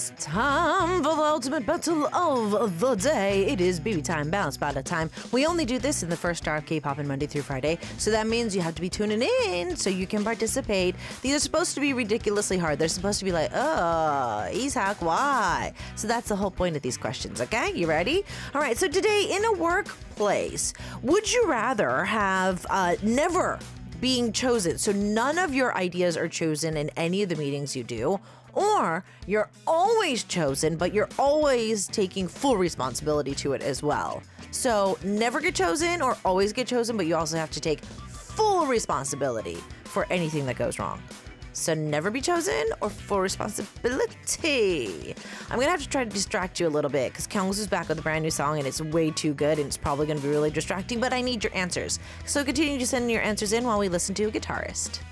Time for the ultimate battle of the day. It is baby time, balance battle time. We only do this in the first hour of K-pop on Monday through Friday, so that means you have to be tuning in so you can participate. These are supposed to be ridiculously hard. They're supposed to be like, Ishak, why? So that's the whole point of these questions, okay? You ready? All right, so today in a workplace, would you rather have never being chosen, so none of your ideas are chosen in any of the meetings you do, or you're always chosen, but you're always taking full responsibility to it as well? So never get chosen or always get chosen, but you also have to take full responsibility for anything that goes wrong. So never be chosen or full responsibility. I'm gonna have to try to distract you a little bit because Kyung's is back with a brand new song and it's way too good and it's probably gonna be really distracting, but I need your answers. So continue to send your answers in while we listen to a guitarist.